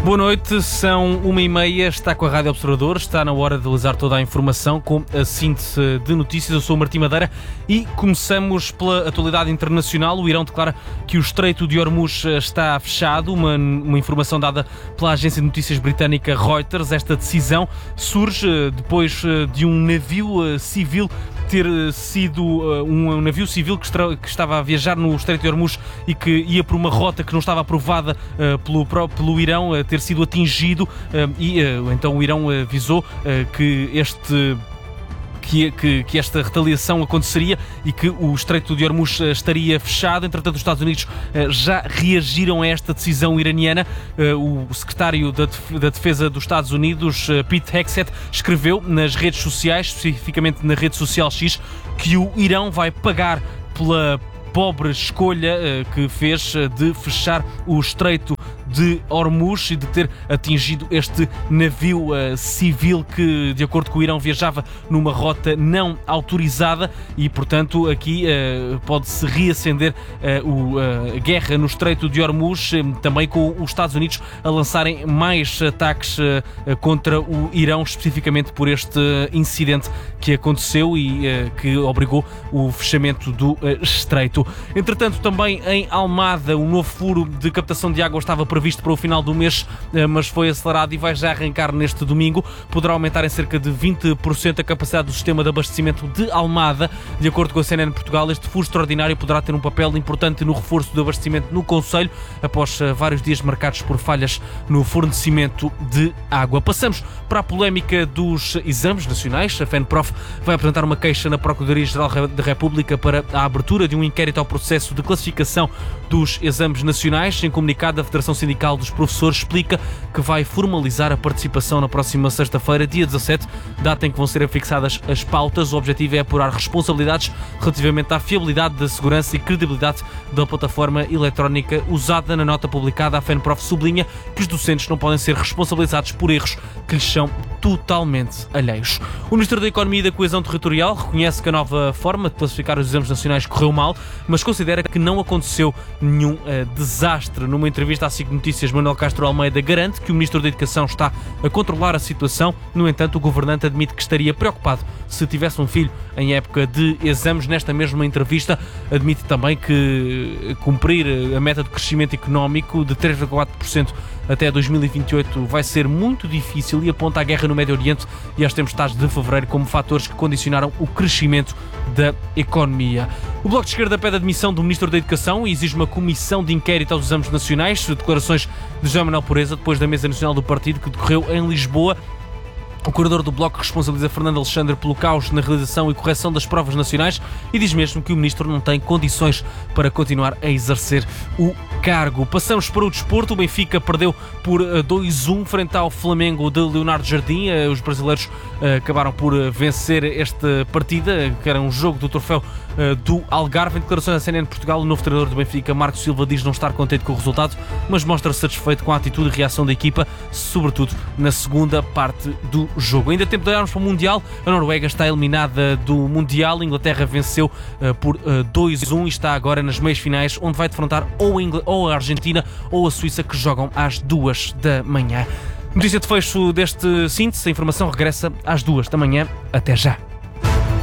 Boa noite, são 1h30, está com a Rádio Observador, está na hora de alisar toda a informação com a síntese de notícias. Eu sou o Martim Madeira e começamos pela atualidade internacional. O Irão declara que o Estreito de Hormuz está fechado, uma informação dada pela agência de notícias britânica Reuters. Esta decisão surge depois de um navio civil ter sido um navio civil que estava a viajar no Estreito de Hormuz e que ia por uma rota que não estava aprovada pelo Irão, ter sido atingido, e então o Irão avisou que esta retaliação aconteceria e que o Estreito de Hormuz estaria fechado. Entretanto, os Estados Unidos já reagiram a esta decisão iraniana. O secretário da Defesa dos Estados Unidos, Pete Hegseth, escreveu nas redes sociais, especificamente na rede social X, que o Irão vai pagar pela pobre escolha que fez de fechar o Estreito de Hormuz e de ter atingido este navio civil que, de acordo com o Irão, viajava numa rota não autorizada e, portanto, aqui pode-se reacender a guerra no Estreito de Hormuz, também com os Estados Unidos a lançarem mais ataques contra o Irão, especificamente por este incidente que aconteceu e que obrigou o fechamento do Estreito. Entretanto, também em Almada, um novo furo de captação de água estava previsto para o final do mês, mas foi acelerado e vai já arrancar neste domingo. Poderá aumentar em cerca de 20% a capacidade do sistema de abastecimento de Almada. De acordo com a CNN Portugal, este furo extraordinário poderá ter um papel importante no reforço do abastecimento no concelho, após vários dias marcados por falhas no fornecimento de água. Passamos para a polémica dos exames nacionais. A FENPROF vai apresentar uma queixa na Procuradoria-Geral da República para a abertura de um inquérito ao processo de classificação dos exames nacionais. Em comunicado, a Federação Sindical dos Professores explica que vai formalizar a participação na próxima sexta-feira, dia 17, data em que vão ser fixadas as pautas. O objetivo é apurar responsabilidades relativamente à fiabilidade, da segurança e credibilidade da plataforma eletrónica usada. Na nota publicada, a FENPROF sublinha que os docentes não podem ser responsabilizados por erros que lhes são totalmente alheios. O Ministro da Economia e da Coesão Territorial reconhece que a nova forma de classificar os exames nacionais correu mal, mas considera que não aconteceu nenhum desastre. Numa entrevista à SIC Notícias, Manuel Castro Almeida garante que o Ministro da Educação está a controlar a situação. No entanto, o governante admite que estaria preocupado se tivesse um filho em época de exames. Nesta mesma entrevista, admite também que cumprir a meta de crescimento económico de 3,4% até 2028 vai ser muito difícil e aponta a guerra no Médio Oriente e as tempestades de fevereiro como fatores que condicionaram o crescimento da economia. O Bloco de Esquerda pede a demissão do Ministro da Educação e exige uma comissão de inquérito aos exames nacionais. Declarações de José Manuel Pureza depois da mesa nacional do partido que decorreu em Lisboa. O coordenador do Bloco responsabiliza Fernando Alexandre pelo caos na realização e correção das provas nacionais e diz mesmo que o Ministro não tem condições para continuar a exercer o cargo. Passamos para o desporto. O Benfica perdeu por 2-1 frente ao Flamengo de Leonardo Jardim. Os brasileiros acabaram por vencer esta partida, que era um jogo do troféu do Algarve. Em declarações à CNN Portugal, o novo treinador do Benfica, Marco Silva, diz não estar contente com o resultado, mas mostra-se satisfeito com a atitude e reação da equipa, sobretudo na segunda parte do jogo. Ainda tempo de olharmos para o Mundial. A Noruega está eliminada do Mundial. A Inglaterra venceu por 2-1 e está agora nas meias finais, onde vai defrontar ou a Argentina ou a Suíça, que jogam às 2 da manhã. Notícia de fecho deste síntese. A informação regressa às 2 da manhã. Até já.